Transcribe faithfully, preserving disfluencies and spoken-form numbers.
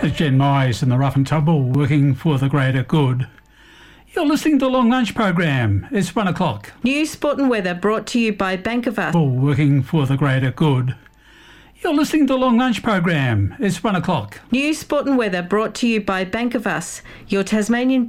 It's Jen Mize and the Rough and Tumble, working for the greater good. You're listening to the Long Lunch Program. It's one o'clock. News, sport and weather brought to you by Bank of Us. Working for the greater good. You're listening to the Long Lunch Program. It's one o'clock. News, sport and weather brought to you by Bank of Us, your Tasmanian